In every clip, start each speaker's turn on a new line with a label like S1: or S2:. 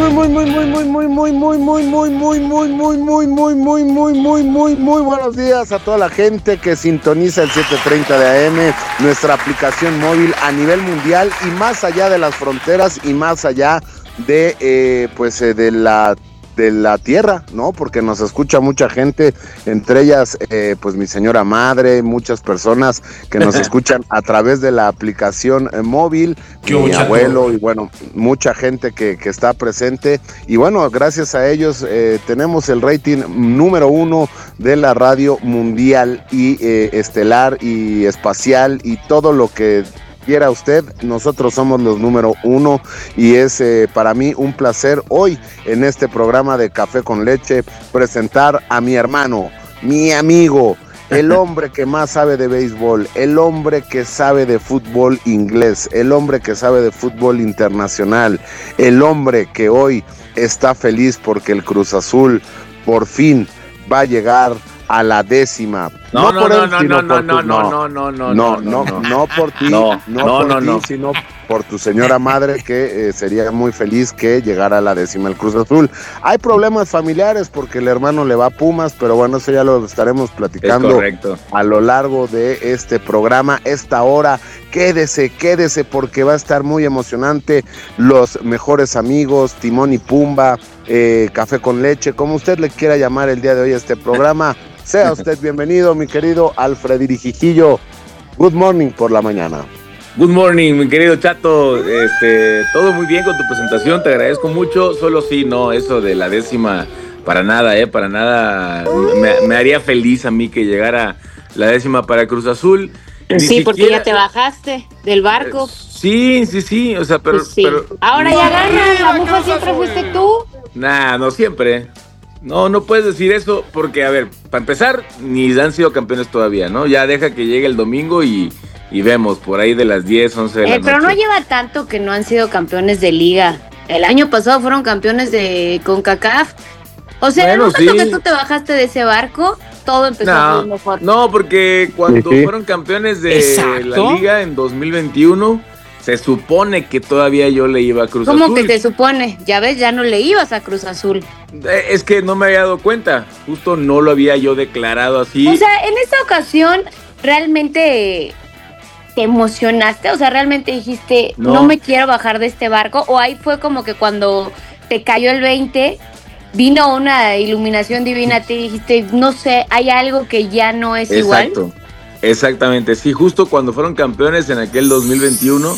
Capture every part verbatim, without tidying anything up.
S1: muy, muy, muy, muy, muy, muy, muy, muy, muy, muy, muy, muy, muy, muy, muy, muy, muy, muy, muy, muy buenos días a toda la gente que sintoniza el siete treinta de A M, nuestra aplicación móvil a nivel mundial y más allá de las fronteras y más allá de, eh, pues, eh, de la de la tierra, ¿no? Porque nos escucha mucha gente, entre ellas, eh, pues mi señora madre, muchas personas que nos escuchan a través de la aplicación eh, móvil, mi abuelo y bueno, mucha gente que, que está presente y bueno, gracias a ellos eh, tenemos el rating número uno de la radio mundial y eh, estelar y espacial y todo lo que quiera usted, nosotros somos los número uno y es eh, para mí un placer hoy en este programa de Café con Leche presentar a mi hermano, mi amigo, el hombre que más sabe de béisbol, el hombre que sabe de fútbol inglés, el hombre que sabe de fútbol internacional, el hombre que hoy está feliz porque el Cruz Azul por fin va a llegar a la décima.
S2: No, no, no, no, no, no, no, no, no, no,
S1: no, no, no por ti, no, no por ti, sino por tu señora madre que eh, sería muy feliz que llegara a la décima el Cruz Azul. Hay problemas familiares porque el hermano le va a Pumas, pero bueno, eso ya lo estaremos platicando a lo largo de este programa, esta hora. Quédese, quédese porque va a estar muy emocionante. Los mejores amigos, Timón y Pumba, eh, Café con Leche, como usted le quiera llamar el día de hoy a este programa. Sea usted bienvenido, mi querido Alfred Irijijillo. Good morning por la mañana.
S2: Good morning, mi querido Chato. Este, todo muy bien con tu presentación, te agradezco mucho. Solo sí, no, eso de la décima, para nada, eh, para nada. Me, me haría feliz a mí que llegara la décima para Cruz Azul.
S3: Ni sí, porque siquiera... ya te bajaste del barco.
S2: Eh, sí, sí, sí, o sea, pero...
S3: Pues sí.
S2: pero...
S3: Ahora ya ganas, la mufa siempre fuiste tú.
S2: Nah, no siempre. No, no puedes decir eso porque, a ver, para empezar, ni han sido campeones todavía, ¿no? Ya deja que llegue el domingo y, y vemos por ahí de las diez, once de la
S3: eh,
S2: noche.
S3: Pero no lleva tanto que no han sido campeones de liga. El año pasado fueron campeones de CONCACAF. O sea, bueno, en el momento sí. que tú te bajaste de ese barco, todo empezó
S2: no,
S3: a ser mejor.
S2: No, porque cuando sí. fueron campeones de Exacto. la liga en dos mil veintiuno... se supone que todavía yo le iba a Cruz
S3: ¿Cómo
S2: Azul.
S3: ¿Cómo que se supone? Ya ves, ya no le ibas a Cruz Azul.
S2: Es que no me había dado cuenta. Justo no lo había yo declarado así.
S3: O sea, en esta ocasión, ¿realmente te emocionaste? O sea, ¿realmente dijiste, no, no me quiero bajar de este barco? ¿O ahí fue como que cuando te cayó el veinte, vino una iluminación divina a ti y dijiste, no sé, hay algo que ya no es
S2: Exacto.
S3: igual?
S2: Exacto. Exactamente, sí, justo cuando fueron campeones en aquel dos mil veintiuno,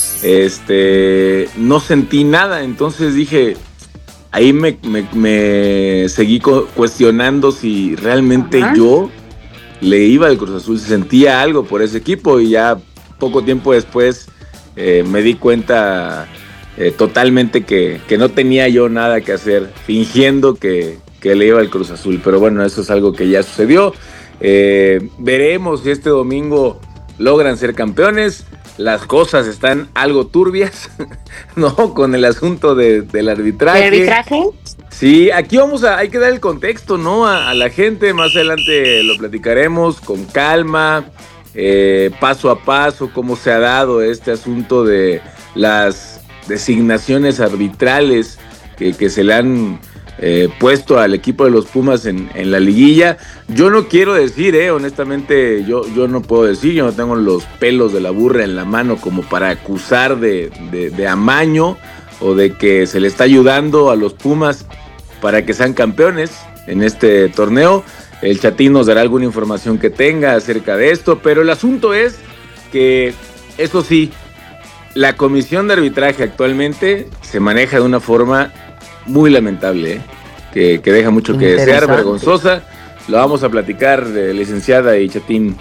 S2: este, no sentí nada, entonces dije, ahí me, me, me seguí cuestionando si realmente Ajá. yo le iba al Cruz Azul, si sentía algo por ese equipo y ya poco tiempo después eh, me di cuenta eh, totalmente que, que no tenía yo nada que hacer, fingiendo que, que le iba al Cruz Azul, pero bueno, eso es algo que ya sucedió. Eh, veremos si este domingo logran ser campeones. Las cosas están algo turbias, ¿no? Con el asunto de, del arbitraje.
S3: ¿El arbitraje?
S2: Sí, aquí vamos a, hay que dar el contexto, ¿no? A, a la gente, más adelante lo platicaremos con calma, eh, paso a paso, cómo se ha dado este asunto de las designaciones arbitrales que, que se le han Eh, puesto al equipo de los Pumas en, en la liguilla. Yo no quiero decir, eh, honestamente, yo, yo no puedo decir, yo no tengo los pelos de la burra en la mano como para acusar de, de, de amaño o de que se le está ayudando a los Pumas para que sean campeones en este torneo. El Chatín nos dará alguna información que tenga acerca de esto, pero el asunto es que, eso sí, la comisión de arbitraje actualmente se maneja de una forma muy lamentable, ¿eh? que, que deja mucho que desear, vergonzosa. Lo vamos a platicar, eh, licenciada y Chatín.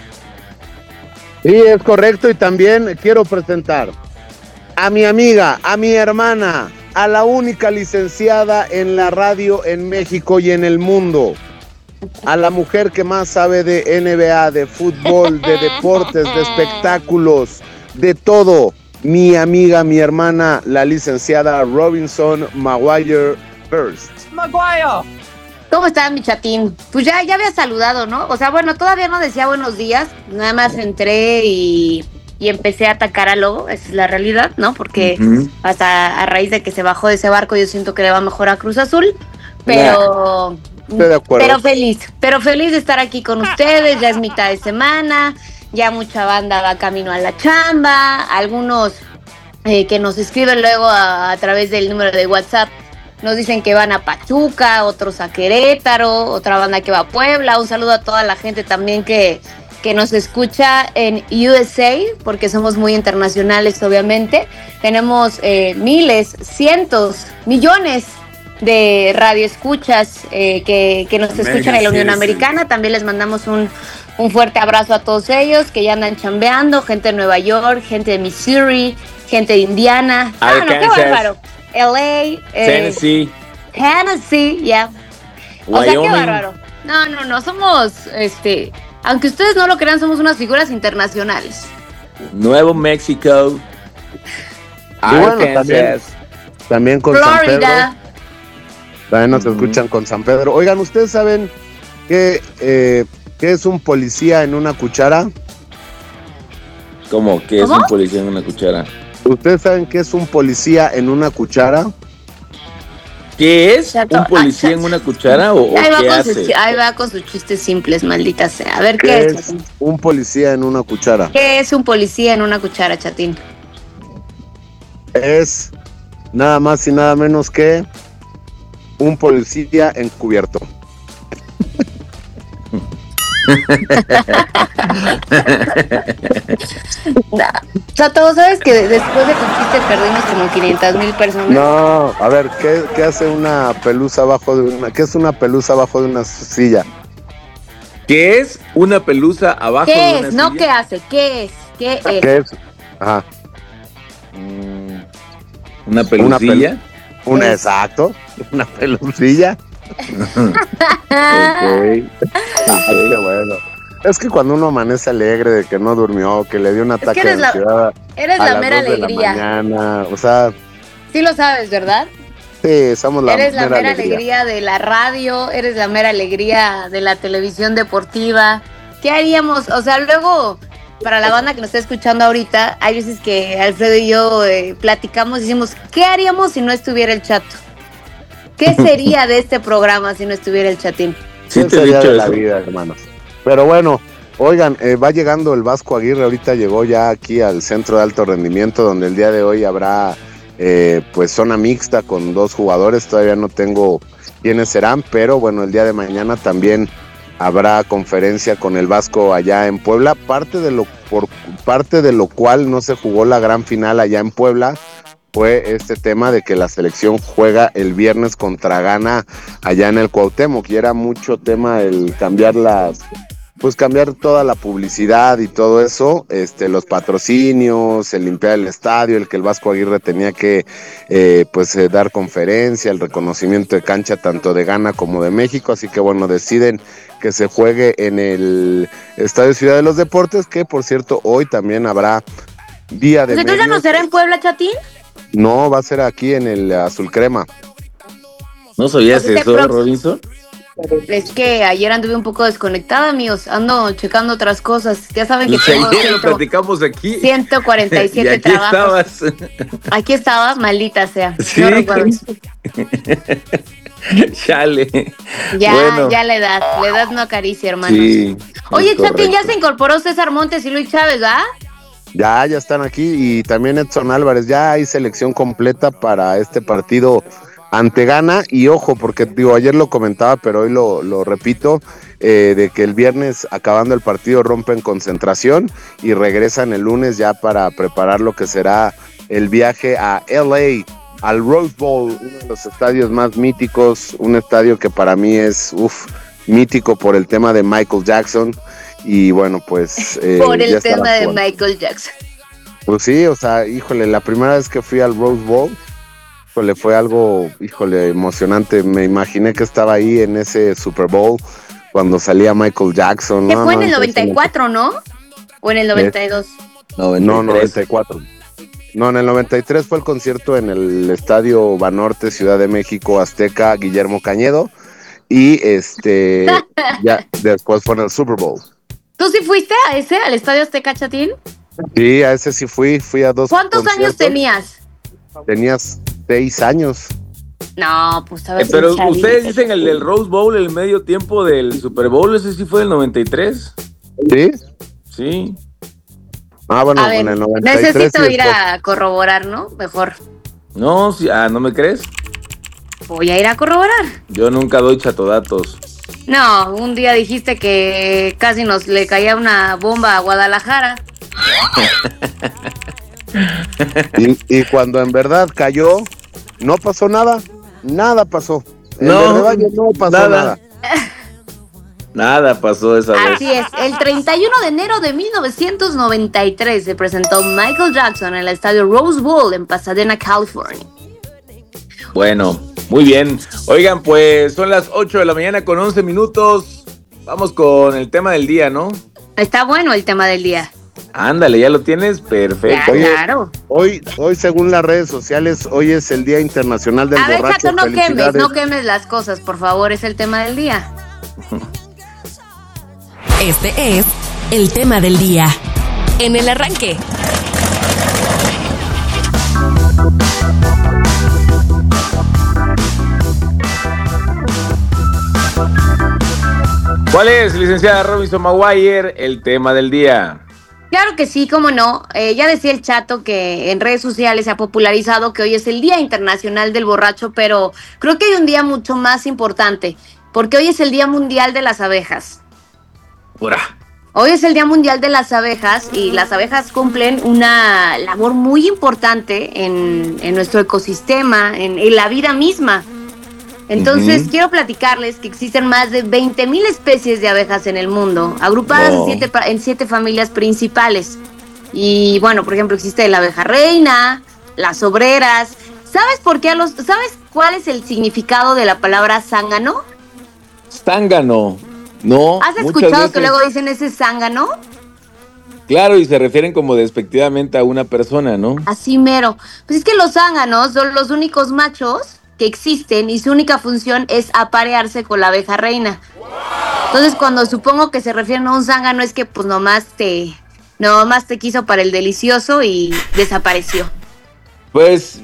S1: Sí, es correcto, y también quiero presentar a mi amiga, a mi hermana, a la única licenciada en la radio en México y en el mundo, a la mujer que más sabe de N B A, de fútbol, de deportes, de espectáculos, de todo. Mi amiga, mi hermana, la licenciada Robinson Maguire First.
S3: Maguire. ¿Cómo estás, mi Chatín? Pues ya, ya había saludado, ¿no? O sea, bueno, todavía no decía buenos días, nada más entré y y empecé a atacar a Lobo, esa es la realidad, ¿no? Porque uh-huh. hasta a raíz de que se bajó de ese barco yo siento que le va mejor a Cruz Azul, pero...
S1: Estoy de acuerdo.
S3: Pero feliz, pero feliz de estar aquí con ustedes, ya es mitad de semana, ya mucha banda va camino a la chamba, algunos eh, que nos escriben luego a, a través del número de WhatsApp nos dicen que van a Pachuca, otros a Querétaro, otra banda que va a Puebla. Un saludo a toda la gente también que, que nos escucha en U S A, porque somos muy internacionales, obviamente. Tenemos eh, miles, cientos, millones de radioescuchas eh, que, que nos escuchan en la Unión Americana. También les mandamos un, un fuerte abrazo a todos ellos que ya andan chambeando, gente de Nueva York, gente de Missouri, gente de Indiana. Ah, no, qué bárbaro. L A, eh,
S2: Tennessee.
S3: Tennessee, ya. Yeah. O sea, qué bárbaro. No, no, no, somos, este, aunque ustedes no lo crean, somos unas figuras internacionales.
S2: Nuevo México.
S1: Y bueno, también, también con
S3: Florida.
S1: San Pedro. También nos uh-huh. escuchan con San Pedro. Oigan, ¿ustedes saben qué, eh, qué es un policía en una cuchara?
S2: ¿Cómo? ¿Qué ¿Cómo? es un policía en una cuchara?
S1: ¿Ustedes saben qué es un policía en una cuchara?
S2: ¿Qué es? ¿Un policía en una cuchara o, o
S3: ahí
S2: qué
S3: va
S2: hace?
S3: Sus, ahí va con sus chistes simples, maldita sea. A ver, ¿qué,
S1: ¿Qué
S3: es?
S1: es un policía en una cuchara?
S3: ¿Qué es un policía en una cuchara, Chatín?
S1: Es nada más y nada menos que un policía encubierto.
S3: Chato, ¿sabes que después de tu chiste perdimos como quinientas mil personas?
S1: No, a ver, ¿qué, ¿qué hace una pelusa abajo de una... ¿Qué es una pelusa abajo de una silla?
S2: ¿Qué es una pelusa abajo
S3: ¿Qué
S2: de
S3: es?
S2: una
S3: No,
S2: silla?
S3: ¿qué hace? ¿Qué es? ¿Qué es?
S1: ¿Qué es? Ajá.
S2: ¿Una pelusilla?
S1: Una, pel- una exacto, una pelusilla.
S2: Okay.
S1: Ay, qué bueno. Es que cuando uno amanece alegre de que no durmió, que le dio un ataque de ansiedad,
S3: eres la mera alegría.
S1: De la mañana, o sea,
S3: sí lo sabes, ¿verdad?
S1: Sí, somos la
S3: Eres la
S1: mera,
S3: mera
S1: alegría.
S3: alegría de la radio, eres la mera alegría de la televisión deportiva. ¿Qué haríamos? O sea, luego, para la banda que nos está escuchando ahorita, hay veces que Alfredo y yo eh, platicamos y decimos, ¿qué haríamos si no estuviera el Chato? ¿Qué sería de este programa si no estuviera el Chatín?
S1: Sí, te sería de la vida, hermanos. Pero bueno, oigan, eh, va llegando el Vasco Aguirre, ahorita llegó ya aquí al Centro de Alto Rendimiento, donde el día de hoy habrá eh, pues zona mixta con dos jugadores, todavía no tengo quiénes serán, pero bueno, el día de mañana también habrá conferencia con el Vasco allá en Puebla, parte de lo, por parte de lo cual no se jugó la gran final allá en Puebla, fue este tema de que la selección juega el viernes contra Ghana allá en el Cuauhtémoc, y era mucho tema el cambiar las, pues cambiar toda la publicidad y todo eso, este, los patrocinios, el limpiar el estadio, el que el Vasco Aguirre tenía que eh, pues eh, dar conferencia, el reconocimiento de cancha tanto de Ghana como de México, así que bueno, deciden que se juegue en el Estadio Ciudad de los Deportes, que por cierto hoy también habrá día de medios.
S3: ¿Entonces ya no será en Puebla, Chatín?
S1: No, va a ser aquí en el Azul Crema.
S2: ¿No sabías pues eso, prox- Robinson?
S3: Es que ayer anduve un poco desconectada, amigos. Ando checando otras cosas. Ya saben que
S2: tengo ayer lo platicamos aquí.
S3: ciento cuarenta y siete
S2: y aquí
S3: trabajos.
S2: Estabas.
S3: Aquí estaba, maldita sea.
S2: Sí.
S3: No recuerdo.
S2: Chale.
S3: Ya,
S2: bueno.
S3: ya la edad. La edad no acaricia, hermanos.
S2: Sí,
S3: oye, Chatín, ya se incorporó César Montes y Luis Chávez, ¿verdad?
S1: Ya, ya están aquí, y también Edson Álvarez. Ya hay selección completa para este partido ante Ghana, y ojo, porque digo, ayer lo comentaba, pero hoy lo, lo repito, eh, de que el viernes acabando el partido rompen concentración y regresan el lunes ya para preparar lo que será el viaje a L A, al Rose Bowl, uno de los estadios más míticos, un estadio que para mí es uf, mítico por el tema de Michael Jackson. Y bueno, pues
S3: eh, por el tema de Michael Jackson.
S1: Pues sí, o sea, híjole, la primera vez que fui al Rose Bowl, híjole, fue algo, híjole, emocionante. Me imaginé que estaba ahí en ese Super Bowl cuando salía Michael Jackson.
S3: Que no, fue en no, el noventa y cuatro, ¿no? ¿O en el noventa y dos?
S1: noventa y tres. No, noventa y cuatro. No, en el noventa y tres fue el concierto en el Estadio Banorte, Ciudad de México, Azteca, Guillermo Cañedo. Y este, ya después fue en el Super Bowl.
S3: ¿Tú sí fuiste a ese, al Estadio Azteca, Chatín?
S1: Sí, a ese sí fui, fui a dos
S3: ¿Cuántos años tenías?
S1: Tenías seis años.
S3: No, pues estaba
S2: eh, Pero ustedes dicen el del Rose Bowl, el medio tiempo del Super Bowl, ese sí fue del noventa y tres.
S1: ¿Sí?
S2: Sí.
S1: Ah, bueno,
S3: a ver,
S1: en el noventa y tres.
S3: Necesito ir a corroborar, ¿no? Mejor.
S2: No, sí, ah, ¿no me crees?
S3: Voy a ir a corroborar.
S2: Yo nunca doy chatodatos.
S3: No, un día dijiste que casi nos le caía una bomba a Guadalajara.
S1: y, y cuando en verdad cayó, no pasó nada. Nada pasó. En
S2: No,
S1: Verde Valle no pasó
S2: nada.
S1: nada.
S2: Nada pasó esa vez.
S3: Así es, el treinta y uno de enero de mil novecientos noventa y tres se presentó Michael Jackson en el estadio Rose Bowl en Pasadena, California.
S2: Bueno, muy bien. Oigan, pues son las ocho de la mañana con once minutos. Vamos con el tema del día, ¿no?
S3: Está bueno el tema del día.
S2: Ándale, ¿ya lo tienes? Perfecto.
S3: Ya, claro.
S1: Hoy, hoy, según las redes sociales, hoy es el Día Internacional del
S3: A ver,
S1: Borracho.
S3: Chato, no quemes, no quemes las cosas, por favor, es el tema del día.
S4: Este es el tema del día. En el arranque.
S2: ¿Cuál es, licenciada Robinson Maguire, el tema del día?
S3: Claro que sí, cómo no. Eh, ya decía el Chato que en redes sociales se ha popularizado que hoy es el Día Internacional del Borracho, pero creo que hay un día mucho más importante, porque hoy es el Día Mundial de las Abejas.
S2: Pura.
S3: Hoy es el Día Mundial de las Abejas y las abejas cumplen una labor muy importante en, en nuestro ecosistema, en, en la vida misma. Entonces, uh-huh. quiero platicarles que existen más de veinte mil especies de abejas en el mundo, agrupadas no. en, siete, en siete familias principales. Y bueno, por ejemplo, existe la abeja reina, las obreras. ¿Sabes por qué a los, sabes cuál es el significado de la palabra zángano?
S2: Zángano, no.
S3: ¿Has escuchado veces... que luego dicen ese zángano?
S2: Claro, y se refieren como despectivamente a una persona, ¿no?
S3: Así mero. Pues es que los zánganos son los únicos machos que existen y su única función es aparearse con la abeja reina. Entonces, cuando supongo que se refieren a un zángano es que pues nomás te, nomás te quiso para el delicioso y desapareció.
S2: Pues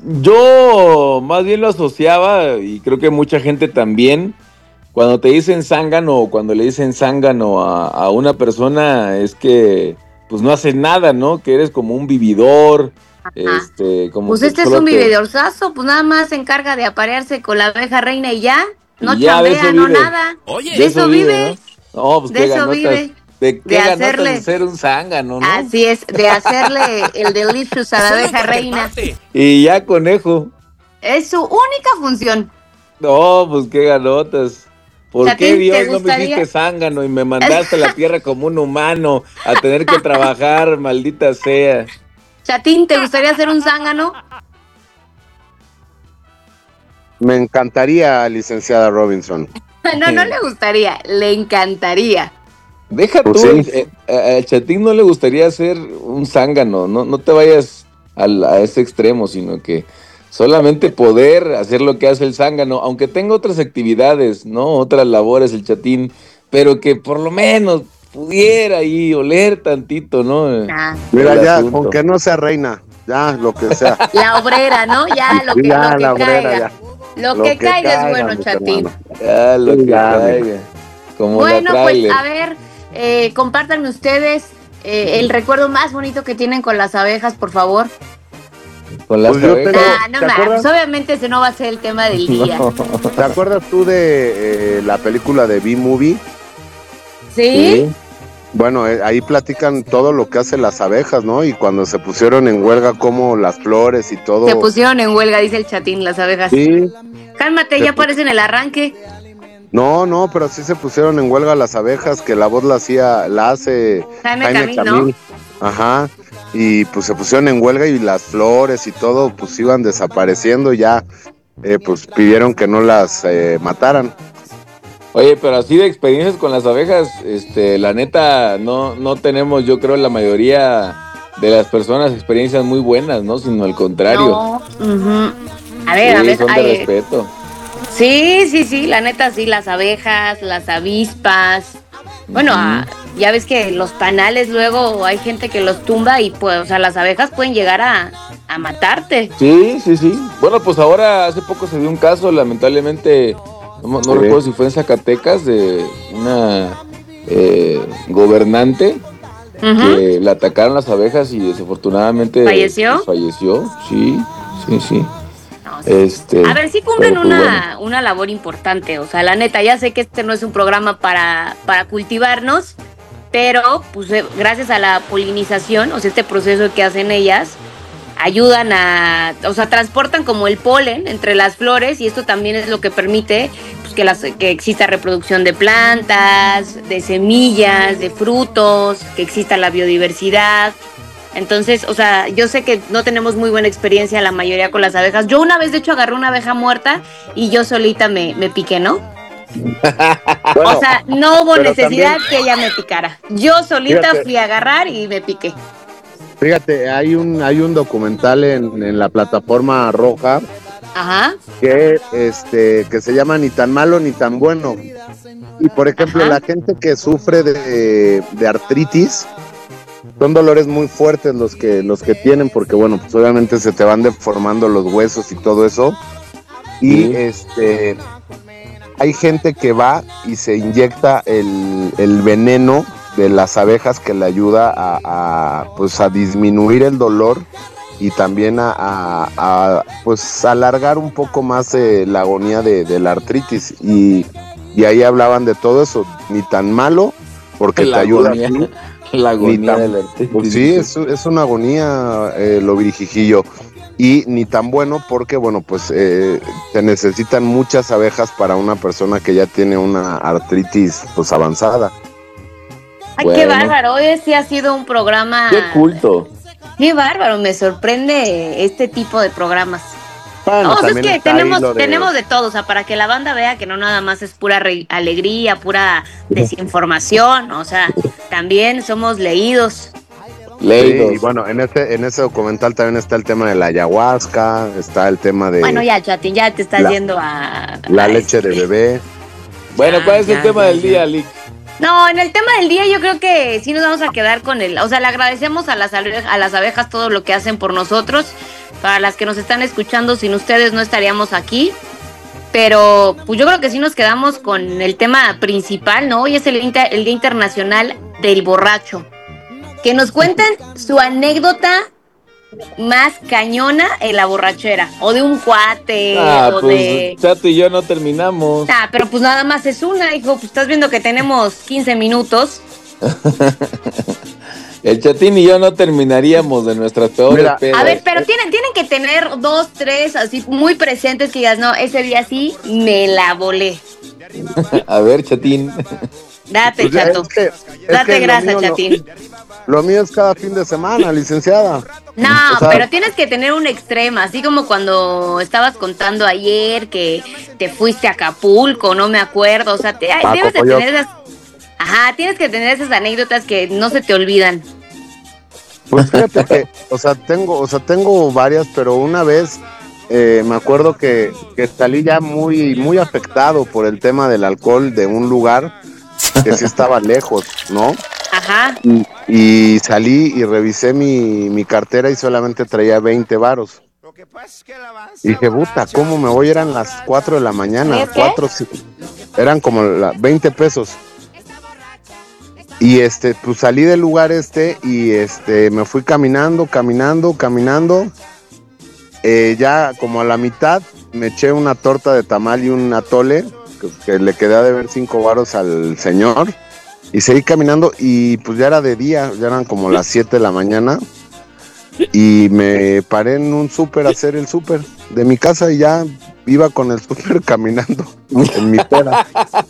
S2: yo más bien lo asociaba, y creo que mucha gente también, cuando te dicen zángano o cuando le dicen zángano a, a una persona, es que pues no haces nada, ¿no? Que eres como un vividor. Este, como
S3: pues este es un vividorzazo, pues nada más se encarga de aparearse con la abeja reina y ya, no chambea, no nada.
S4: Oye,
S3: de, de eso vive, vive
S2: ¿no? No, pues
S3: de
S2: qué
S3: eso
S2: ganotas,
S3: vive.
S2: De, qué
S3: de hacerle
S2: de ser un zángano, ¿no?
S3: Así es, de hacerle el delicious a la abeja reina.
S2: Y ya conejo.
S3: Es su única función.
S2: No, pues qué ganotas. ¿Por
S3: Chatín,
S2: qué Dios no me hiciste zángano y me mandaste a la tierra como un humano a tener que trabajar, maldita sea?
S3: Chatín, ¿te gustaría ser un zángano?
S2: Me encantaría, licenciada Robinson.
S3: No, no le gustaría, le encantaría.
S2: Deja pues tú, sí. eh, eh, al Chatín no le gustaría ser un zángano, no, no te vayas al, a ese extremo, sino que solamente poder hacer lo que hace el zángano, aunque tenga otras actividades, ¿no? Otras labores el Chatín, pero que por lo menos pudiera ahí oler tantito, ¿no?
S1: Ah. Mira, ya, asunto. Con que no sea reina, ya, lo que sea.
S3: La obrera, ¿no? Ya, lo que,
S1: ya,
S3: lo que
S1: la
S3: caiga.
S1: Obrera, ya.
S3: Lo, lo que, que caiga, caiga es bueno, Chatín.
S2: Ya, lo que ya, caiga. Como
S3: bueno, pues, a ver, eh, compártanme ustedes eh, el recuerdo más bonito que tienen con las abejas, por favor.
S2: Con las pues abejas.
S3: Ah, no, no, pues obviamente ese no va a ser el tema del día. No.
S1: ¿Te acuerdas tú de eh, la película de B-Movie?
S3: ¿Sí? Sí.
S1: Bueno, eh, ahí platican todo lo que hacen las abejas, ¿no? Y cuando se pusieron en huelga, como las flores y todo.
S3: Se pusieron en huelga, dice el Chatín, las abejas.
S1: Sí.
S3: Cálmate, ya aparece en el arranque.
S1: No, no, pero sí se pusieron en huelga las abejas, que la voz la hacía, la hace
S3: Jaime, Jaime Camil, Camil.
S1: ¿no? Ajá. Y pues se pusieron en huelga y las flores y todo, pues iban desapareciendo y ya, eh, pues pidieron que no las eh, mataran.
S2: Oye, pero así de experiencias con las abejas, este, la neta, no, no tenemos, yo creo, la mayoría de las personas experiencias muy buenas, ¿no? Sino al contrario.
S3: No. Uh-huh. A ver,
S2: sí,
S3: a ver.
S2: Son de
S3: ay,
S2: respeto.
S3: Sí, sí, sí, la neta, sí, las abejas, las avispas. Bueno, uh-huh. a, ya ves que los panales luego hay gente que los tumba y pues, o sea, las abejas pueden llegar a, a matarte.
S2: Sí, sí, sí. Bueno, pues ahora hace poco se dio un caso, lamentablemente, no, no sí. recuerdo si fue en Zacatecas, de una eh, gobernante uh-huh. que le atacaron las abejas y desafortunadamente
S3: falleció.
S2: Pues, falleció, sí, sí, sí.
S3: No, sí. Este, a ver, sí cumplen pues, una, bueno. una labor importante, o sea, la neta, ya sé que este no es un programa para, para cultivarnos, pero pues gracias a la polinización, o sea, este proceso que hacen ellas, ayudan a, o sea, transportan como el polen entre las flores y esto también es lo que permite pues, que, las, que exista reproducción de plantas, de semillas, de frutos, que exista la biodiversidad. Entonces, o sea, yo sé que no tenemos muy buena experiencia la mayoría con las abejas. Yo una vez, de hecho, agarré una abeja muerta y yo solita me, me piqué, ¿no? Bueno, o sea, no hubo necesidad también que ella me picara. Yo solita fíjate, fui a agarrar y me piqué.
S1: Fíjate, hay un hay un documental en, en la plataforma roja. Ajá. que este que se llama Ni tan malo ni tan bueno. Y por ejemplo, Ajá. la gente que sufre de, de artritis, son dolores muy fuertes los que los que tienen, porque bueno, pues obviamente se te van deformando los huesos y todo eso. Y sí. este hay gente que va y se inyecta el, el veneno de las abejas que le ayuda a, a pues a disminuir el dolor y también a, a, a pues alargar un poco más eh, la agonía de, de la artritis y, y ahí hablaban de todo eso, ni tan malo porque la te ayuda
S2: agonía, la agonía tan, de la artritis.
S1: Pues sí, es, es una agonía eh, lo virijijillo. Y ni tan bueno porque, bueno, pues eh, se necesitan muchas abejas para una persona que ya tiene una artritis pues avanzada.
S3: Ay, bueno. Qué bárbaro, hoy sí ha sido un programa...
S2: Qué culto.
S3: Qué bárbaro, me sorprende este tipo de programas. Bueno, no, o sea, es que tenemos de... tenemos de todo, o sea, para que la banda vea que no nada más es pura re- alegría, pura desinformación, o sea, también somos leídos.
S1: Sí, y bueno, en este, en ese documental también está el tema de la ayahuasca, está el tema de...
S3: Bueno, ya, Chatín, ya te estás la, yendo a...
S1: La
S3: a
S1: leche
S3: este.
S1: de bebé.
S2: Bueno, ¿cuál es ya, el tema ya, del ya. día, Lick?
S3: No, en el tema del día yo creo que sí nos vamos a quedar con el... O sea, le agradecemos a las, a las abejas todo lo que hacen por nosotros. Para las que nos están escuchando, sin ustedes no estaríamos aquí. Pero pues yo creo que sí nos quedamos con el tema principal, ¿no? Hoy es el, inter, el Día Internacional del Borracho. Que nos cuenten su anécdota más cañona en la borrachera. O de un cuate,
S2: ah,
S3: o
S2: pues,
S3: de...
S2: Chato y yo no terminamos.
S3: Ah, pero pues nada más es una, hijo. Pues estás viendo que tenemos quince minutos.
S2: El Chatín y yo no terminaríamos de nuestras peores
S1: Mira,
S2: pedas.
S3: A ver, pero tienen, tienen que tener dos, tres, así muy presentes que digas, no, ese día sí me la volé.
S2: A ver, Chatín.
S3: Date, pues, Chato. Es que, es Date grasa, mío, Chatín.
S1: Lo, lo mío es cada fin de semana, licenciada.
S3: No, o sea, pero tienes que tener un extremo, así como cuando estabas contando ayer que te fuiste a Acapulco, no me acuerdo, o sea, te,
S1: ah,
S3: debes de tener esas... Ajá, tienes que tener esas anécdotas que no se te olvidan.
S1: Pues fíjate que, o sea, tengo, o sea, tengo varias, pero una vez eh, me acuerdo que, que salí ya muy, muy afectado por el tema del alcohol de un lugar que sí estaba lejos, ¿no?
S3: Ajá.
S1: Y, y salí y revisé mi, mi cartera y solamente traía veinte varos. Y dije, puta, ¿cómo me voy? Eran las cuatro de la mañana, cuatro, eran como la, veinte pesos. Y este, pues salí del lugar este y este, me fui caminando, caminando, caminando. Eh, ya como a la mitad me eché una torta de tamal y un atole que, que le quedé a deber cinco varos al señor. Y seguí caminando y pues ya era de día, ya eran como las siete de la mañana. Y me paré en un súper a hacer el súper de mi casa y ya iba con el súper caminando en mi pera.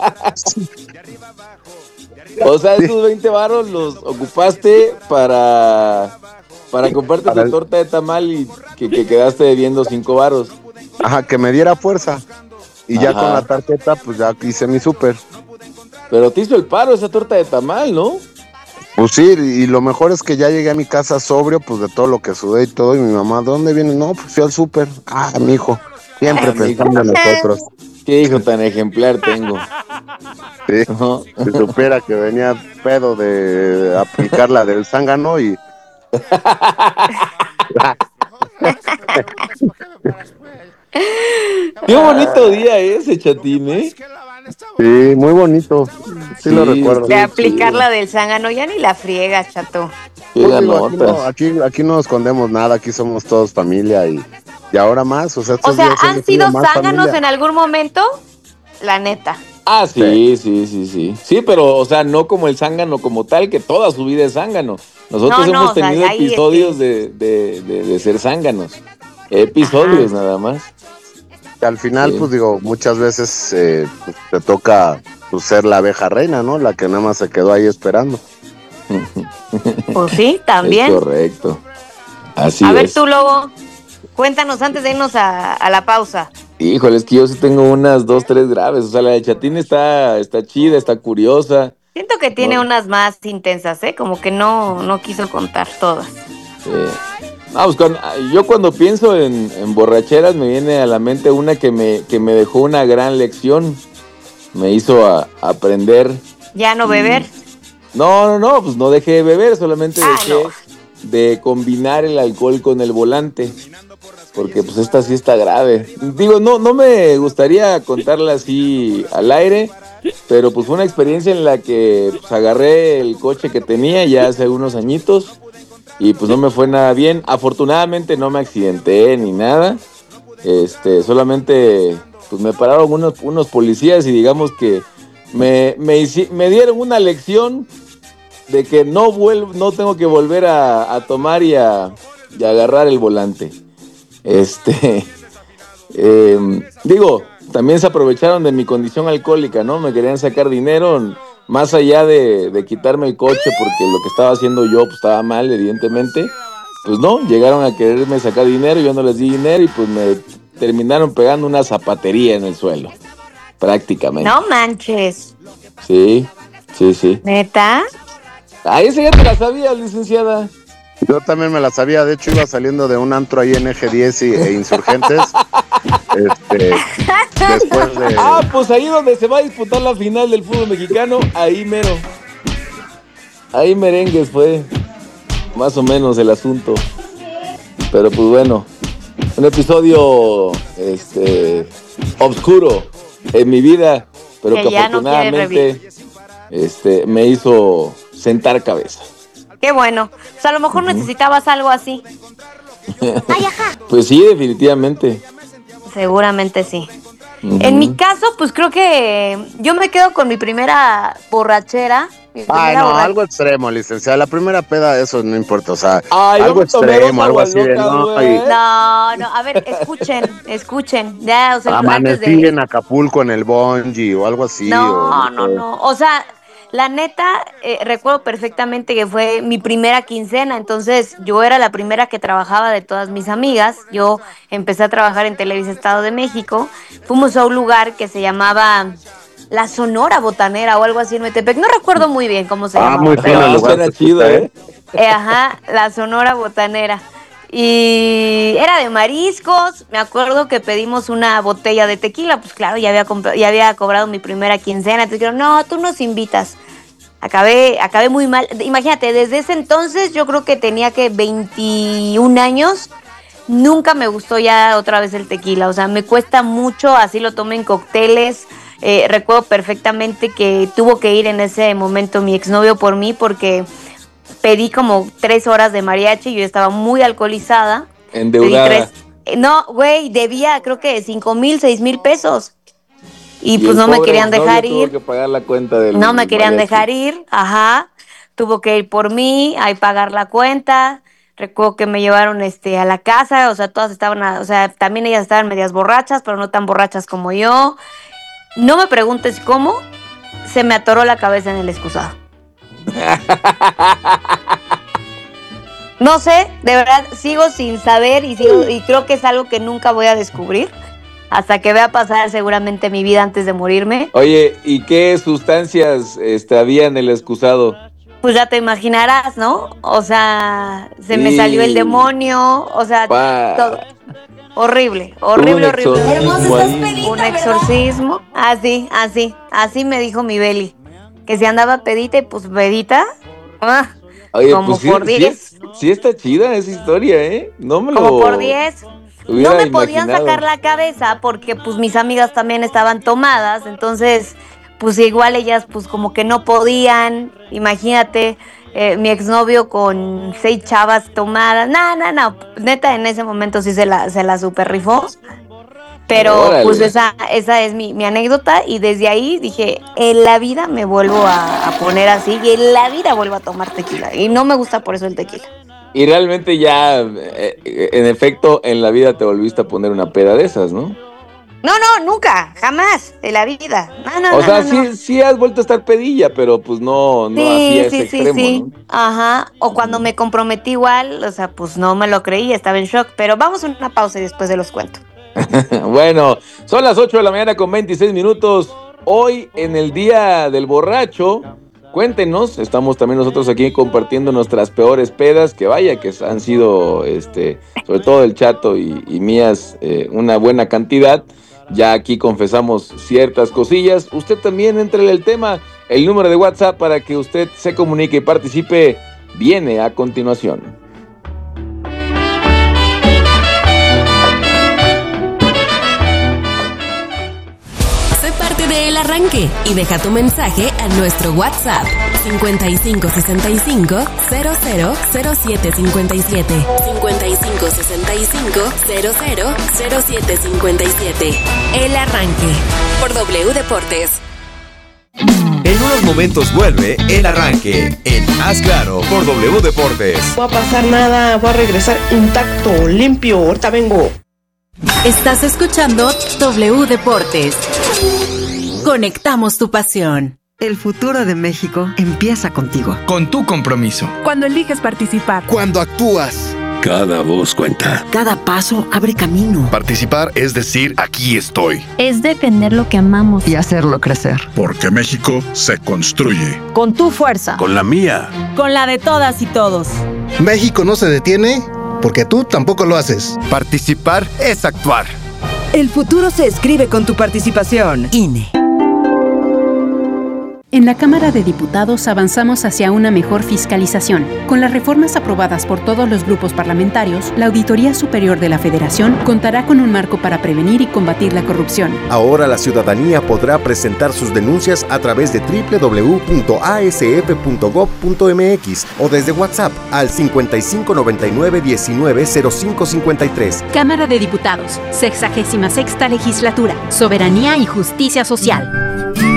S2: O sea, esos veinte varos los ocupaste para para comprarte para tu el... torta de tamal y que, que quedaste debiendo cinco varos.
S1: Ajá, que me diera fuerza. Y Ajá. ya con la tarjeta, pues ya hice mi súper.
S2: Pero te hizo el paro esa torta de tamal, ¿no?
S1: Pues sí, y lo mejor es que ya llegué a mi casa sobrio, pues de todo lo que sudé y todo. Y mi mamá, ¿de dónde vienes? No, pues fui al súper. Ah, mijo, siempre pensando en nosotros.
S2: Qué hijo tan ejemplar tengo.
S1: Sí,
S2: Ajá.
S1: si supiera que venía pedo de aplicar la del zángano y...
S2: Qué bonito día ese, Chatín, ¿eh?
S1: Sí, muy bonito. Sí lo
S2: Sí,
S1: recuerdo.
S3: De
S2: estuvo
S3: aplicar
S2: chido.
S3: la del zángano, ya ni la friegas, chato.
S2: Qué
S1: Pues digo, aquí no,
S2: ganotas.
S1: aquí, aquí no escondemos nada, aquí somos todos familia y, y ahora más, o sea,
S3: O
S1: estos
S3: sea,
S1: días
S3: ¿han
S1: hemos sido
S3: sido
S1: más
S3: zánganos
S1: familia.
S3: en algún momento? La neta.
S2: Ah,
S1: Sí.
S2: sí, sí, sí, sí. Sí, pero, o sea, no como el zángano como tal, que toda su vida es zángano. Nosotros
S3: No, no,
S2: hemos
S3: o sea,
S2: tenido
S3: ahí
S2: episodios
S3: este.
S2: de, de, de, de ser zánganos.
S3: Ajá.
S2: Episodios nada más.
S1: Al final,
S2: Sí.
S1: pues digo, muchas veces eh, pues, te toca pues, ser la abeja reina, ¿no? La que nada más se quedó ahí esperando.
S3: Pues sí,
S2: Es
S3: también.
S2: correcto.
S3: A
S2: Así
S3: ver
S2: es.
S3: tú, Lobo, cuéntanos antes de irnos a, a la pausa.
S2: Híjole, es que yo sí tengo unas dos, tres graves. O sea, la de Chatín está, está chida, está curiosa.
S3: Siento que
S2: No,
S3: tiene unas más intensas, ¿eh? Como que no, no quiso contar todas.
S2: eh, no, pues cuando- yo cuando pienso en, en borracheras me viene a la mente una que me, que me dejó una gran lección. Me hizo a- aprender
S3: ¿Ya no
S2: y...
S3: beber?
S2: No, no, no, pues no dejé de beber, solamente
S3: Ah, no.
S2: dejé de combinar el alcohol con el volante. Porque pues esta sí está grave. Digo, no, no me gustaría contarla así al aire, pero pues fue una experiencia en la que pues, agarré el coche que tenía ya hace unos añitos y pues no me fue nada bien. Afortunadamente no me accidenté ni nada. Este, solamente pues me pararon unos, unos policías y digamos que me, me, hici- me dieron una lección de que no vuelvo, no tengo que volver a, a tomar y a, y a agarrar el volante. Este, eh, digo, también se aprovecharon de mi condición alcohólica, ¿no? Me querían sacar dinero, más allá de, de quitarme el coche porque lo que estaba haciendo yo pues estaba mal, evidentemente. Pues no, llegaron a quererme sacar dinero, yo no les di dinero y pues me terminaron pegando una zapatería en el suelo, prácticamente.
S3: No manches.
S2: Sí, sí, sí.
S3: ¿Neta?
S2: Ah, esa ya te la sabías, licenciada.
S1: Yo también me la sabía, de hecho iba saliendo de un antro ahí en Eje diez y, e Insurgentes, este, después de...
S2: Ah, pues ahí donde se va a disputar la final del fútbol mexicano, ahí mero. Ahí merengues fue más o menos el asunto. Pero pues bueno, un episodio este obscuro en mi vida, pero que,
S3: Que ya no quiere
S2: afortunadamente este me hizo sentar cabeza.
S3: Qué bueno. O sea, a lo mejor
S2: Ujú.
S3: necesitabas algo así. Ay, ajá.
S2: Pues sí, definitivamente.
S3: Seguramente sí.
S2: Ujú.
S3: En mi caso, pues creo que yo me quedo con mi primera borrachera. Mi
S1: Ay,
S3: primera
S1: no,
S3: borra-
S1: algo extremo, licenciada. La primera peda, eso no importa, o sea,
S2: Ay, yo
S1: algo
S2: me tomé dos
S1: extremo, algo
S2: aguas
S1: así de
S2: locas,
S1: no.
S2: güey.
S1: Y
S3: No, no, a ver, escuchen, escuchen. Ya, o sea, antes
S1: amanecí
S3: de.
S1: en Acapulco en el bungee o algo así. o
S3: No, no,
S1: sé.
S3: no. O sea, la neta, eh, recuerdo perfectamente que fue mi primera quincena. Entonces, yo era la primera que trabajaba de todas mis amigas. Yo empecé a trabajar en Televisa Estado de México. Fuimos a un lugar que se llamaba La Sonora Botanera o algo así en Metepec. No recuerdo muy bien cómo se
S1: Ah,
S3: llamaba,
S1: muy fino
S3: pero
S1: el
S2: Ah,
S1: lugar,
S2: suena
S1: se
S2: chido,
S1: escucha,
S2: ¿eh?
S3: eh, ajá, La Sonora Botanera. Y era de mariscos. Me acuerdo que pedimos una botella de tequila. Pues claro, ya había, compra- ya había cobrado mi primera quincena. Entonces dijeron, no, tú nos invitas. Acabé, acabé muy mal. Imagínate, desde ese entonces yo creo que tenía que veintiún años. Nunca me gustó ya otra vez el tequila. O sea, me cuesta mucho, así lo tomo en cócteles. Eh, recuerdo perfectamente que tuvo que ir en ese momento mi exnovio por mí porque pedí como tres horas de mariachi. Yo estaba muy alcoholizada. Pedí
S2: Endeudada.
S3: tres. eh, No, güey, debía creo que cinco mil, seis mil pesos. Y,
S2: Y
S3: pues
S2: el
S3: no me
S2: pobre
S3: querían
S2: exnovio
S3: dejar
S2: tuvo
S3: ir.
S2: que pagar la cuenta del
S3: No me querían
S2: mariachi.
S3: dejar ir, ajá. Tuvo que ir por mí, ahí pagar la cuenta. Recuerdo que me llevaron este a la casa, o sea, todas estaban, a- o sea, también ellas estaban medias borrachas, pero no tan borrachas como yo. No me preguntes cómo, se me atoró la cabeza en el excusado. No sé, de verdad sigo sin saber y sigo, y creo que es algo que nunca voy a descubrir hasta que vea pasar seguramente mi vida antes de morirme.
S2: Oye, ¿y qué sustancias este, había en el excusado?
S3: Pues ya te imaginarás, ¿no? O sea, se me
S2: Sí.
S3: salió el demonio, o sea,
S2: Pa.
S3: todo. horrible, horrible,
S2: Un
S3: horrible.
S2: exorcismo ahí.
S3: Un exorcismo, así, así, así me dijo mi Beli, que si andaba pedita y pues pedita, ah,
S2: Oye,
S3: como
S2: pues sí,
S3: por
S2: sí,
S3: diez,
S2: es- sí está chida esa historia, ¿eh? No me lo
S3: como por diez.
S2: hubiera
S3: No me podían
S2: imaginado.
S3: sacar la cabeza porque pues mis amigas también estaban tomadas, entonces pues igual ellas pues como que no podían, imagínate, eh, mi exnovio con seis chavas tomadas, no, no, no, neta en ese momento sí se la, se la super rifó, pero
S2: Órale.
S3: pues esa, esa es mi, mi anécdota y desde ahí dije, en la vida me vuelvo a, a poner así y en la vida vuelvo a tomar tequila y no me gusta por eso el tequila.
S2: Y realmente ya, eh, eh, en efecto, en la vida te volviste a poner una peda de esas, ¿no?
S3: No, no, nunca, jamás, de la vida. No, no,
S2: O
S3: no,
S2: sea,
S3: no,
S2: sí,
S3: no.
S2: sí has vuelto a estar pedilla, pero pues no, no así a ese extremo, ¿no?
S3: Ajá. O cuando me comprometí igual, o sea, pues no me lo creí, estaba en shock. Pero vamos a una pausa y después de los cuento.
S2: Bueno, son las ocho de la mañana con veintiséis minutos. Hoy, en el Día del Borracho, cuéntenos, estamos también nosotros aquí compartiendo nuestras peores pedas, que vaya, que han sido, este, sobre todo el Chato y, y mías, eh, una buena cantidad. Ya aquí confesamos ciertas cosillas. Usted también entre el tema, el número de WhatsApp para que usted se comunique y participe viene a continuación.
S4: Sé parte de El Arranque y deja tu mensaje a nuestro WhatsApp cincuenta y cinco sesenta y cinco cero cero cero siete cincuenta y siete cincuenta y cinco sesenta y cinco cero cero cero siete cincuenta y siete. El Arranque por W Deportes.
S5: En unos momentos vuelve El Arranque en Haz Claro por W Deportes.
S6: No va a pasar nada, voy a regresar intacto, limpio, ahorita vengo.
S7: Estás escuchando W Deportes. Conectamos tu pasión.
S8: El futuro de México empieza contigo.
S9: Con tu compromiso.
S10: Cuando eliges participar.
S11: Cuando actúas.
S12: Cada voz cuenta.
S8: Cada paso abre camino.
S12: Participar es decir, aquí estoy.
S13: Es defender lo que amamos.
S8: Y hacerlo crecer.
S12: Porque México se construye.
S10: Con tu fuerza.
S12: Con la mía.
S10: Con la de todas y todos.
S11: México no se detiene porque tú tampoco lo haces.
S5: Participar es actuar.
S14: El futuro se escribe con tu participación.
S8: I N E.
S13: En la Cámara de Diputados avanzamos hacia una mejor fiscalización. Con las reformas aprobadas por todos los grupos parlamentarios, la Auditoría Superior de la Federación contará con un marco para prevenir y combatir la corrupción.
S15: Ahora la ciudadanía podrá presentar sus denuncias a través de doble u doble u doble u punto a s f punto gob punto m x o desde WhatsApp al cincuenta y cinco noventa y nueve diecinueve cero cinco cincuenta y tres.
S13: Cámara de Diputados, sexagésima sexta Legislatura, Soberanía y Justicia Social.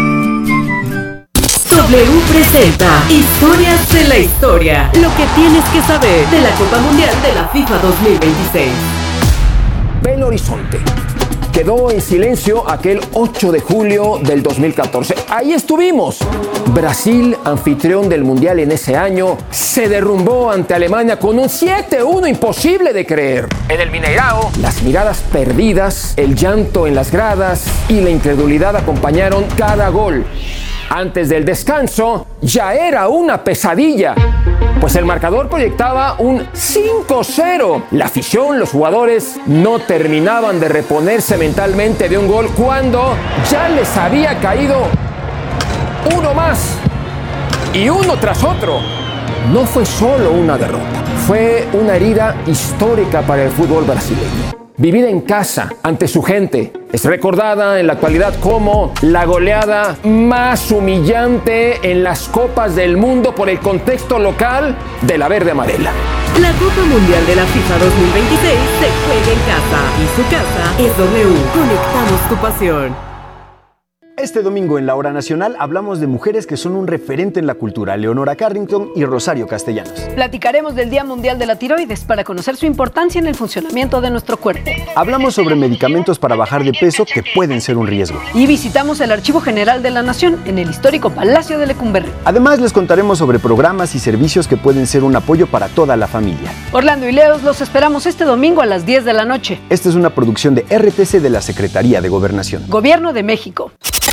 S7: W presenta Historias de la Historia. Lo que tienes que saber de la Copa Mundial de la FIFA dos mil veintiséis.
S16: Belo Horizonte. Quedó en silencio aquel ocho de julio del dos mil catorce. Ahí estuvimos. Brasil, anfitrión del Mundial en ese año, se derrumbó ante Alemania con un siete uno imposible de creer. En el Mineirao, las miradas perdidas, el llanto en las gradas y la incredulidad acompañaron cada gol. Antes del descanso, ya era una pesadilla, pues el marcador proyectaba un cinco cero. La afición, los jugadores, no terminaban de reponerse mentalmente de un gol cuando ya les había caído uno más y uno tras otro. No fue solo una derrota, fue una herida histórica para el fútbol brasileño. Vivida en casa, ante su gente, es recordada en la actualidad como la goleada más humillante en las Copas del Mundo por el contexto local de la verde amarela.
S7: La Copa Mundial de la FIFA dos mil veintiséis se juega en casa y su casa es W. Conectamos tu pasión.
S17: Este domingo en La Hora Nacional hablamos de mujeres que son un referente en la cultura, Leonora Carrington y Rosario Castellanos.
S10: Platicaremos del Día Mundial de la Tiroides para conocer su importancia en el funcionamiento de nuestro cuerpo.
S17: Hablamos sobre medicamentos para bajar de peso que pueden ser un riesgo.
S10: Y visitamos el Archivo General de la Nación en el histórico Palacio de Lecumberri.
S17: Además les contaremos sobre programas y servicios que pueden ser un apoyo para toda la familia.
S10: Orlando y Leos los esperamos este domingo a las diez de la noche.
S17: Esta es una producción de R T C de la Secretaría de Gobernación.
S10: Gobierno de México.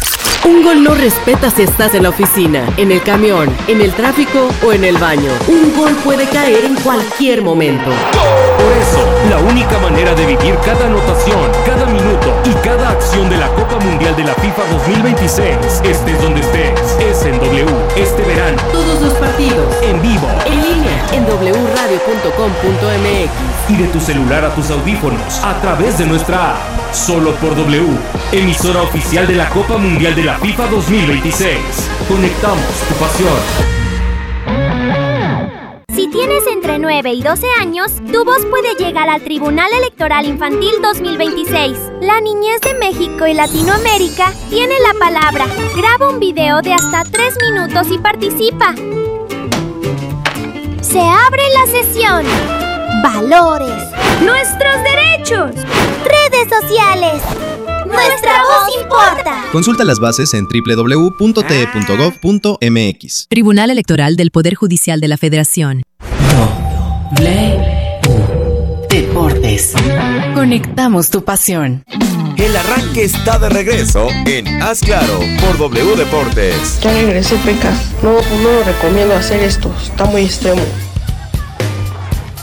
S7: Un gol no respeta si estás en la oficina, en el camión, en el tráfico o en el baño. Un gol puede caer en cualquier momento.
S9: Por eso, la única manera de vivir cada anotación, cada minuto y cada acción de la Copa Mundial de la FIFA dos mil veintiséis, estés donde estés, es en W este verano.
S7: Todos los partidos,
S9: en vivo,
S7: en línea, en doble u radio punto com punto m x
S9: y de tu celular a tus audífonos a través de nuestra app. Solo por W, emisora oficial de la Copa Mundial de la FIFA dos mil veintiséis. Conectamos tu pasión.
S18: Si tienes entre nueve y doce años, tu voz puede llegar al Tribunal Electoral Infantil dos mil veintiséis. La niñez de México y Latinoamérica tiene la palabra. Graba un video de hasta tres minutos y participa. Se abre la sesión. Valores. Nuestros derechos. Redes sociales. Nuestra voz importa.
S19: Consulta las bases en doble u doble u doble u punto t e punto gov punto m x.
S4: Tribunal Electoral del Poder Judicial de la Federación.
S7: W Deportes. Conectamos tu pasión.
S5: El arranque está de regreso en Haz Claro por W Deportes.
S6: Ya regresé, Pecas. No, no lo recomiendo hacer esto. Está muy extremo.